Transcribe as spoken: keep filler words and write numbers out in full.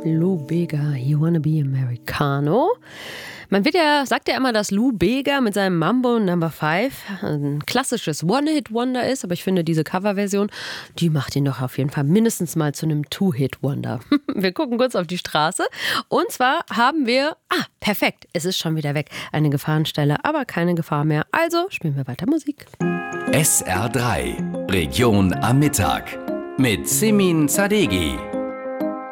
Lou Bega, You Wanna Be Americano. Man wird ja, sagt ja immer, dass Lou Bega mit seinem Mambo Number Five ein klassisches One-Hit-Wonder ist, aber ich finde, diese Coverversion, die macht ihn doch auf jeden Fall mindestens mal zu einem Two-Hit-Wonder. Wir gucken kurz auf die Straße und zwar haben wir, ah, perfekt, es ist schon wieder weg, eine Gefahrenstelle, aber keine Gefahr mehr. Also spielen wir weiter Musik. S R drei, Region am Mittag mit Simin Zadegi.